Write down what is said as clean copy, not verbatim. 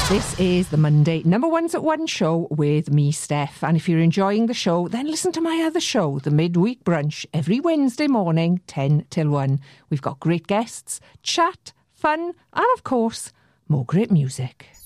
This is the Monday number ones at one show with me, Steph. And if you're enjoying the show, then listen to my other show, the Midweek Brunch, every Wednesday morning, 10 till 1. We've got great guests, chat, fun, and of course, more great music.